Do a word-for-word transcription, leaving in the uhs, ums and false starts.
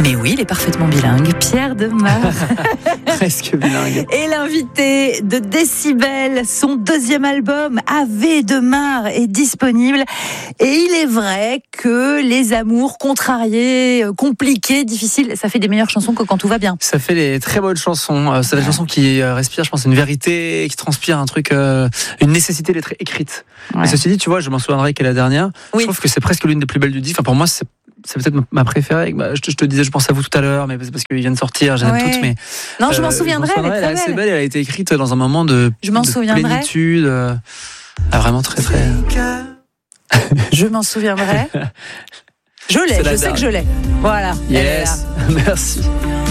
Mais oui, il est parfaitement bilingue. Pierre Demar. Presque bilingue. Et l'invité de Décibel, son deuxième album, Ave Demar, est disponible. Et il est vrai que les amours contrariés, compliqués, difficiles, ça fait des meilleures chansons que quand tout va bien. Ça fait des très bonnes chansons. C'est des chansons qui respirent, je pense, une vérité, qui transpire un truc, euh, une nécessité d'être écrite. Ouais. Mais ceci dit, tu vois, je m'en souviendrai qu'est la dernière. Oui. Je trouve que c'est presque l'une des plus belles du disque. Enfin, pour moi, c'est c'est peut-être ma préférée. Je te, je te disais, je pense à vous tout à l'heure, mais c'est parce qu'ils viennent de sortir, j'aime ouais. toutes. Mais non, je m'en souviendrai. Euh, je m'en souviendrai, elle, elle est assez belle. Elle a été écrite dans un moment de, je m'en de souviendrai. plénitude. Euh, vraiment très très. Je m'en souviendrai. Je l'ai. Je sais que je l'ai. Voilà. Yes. Merci.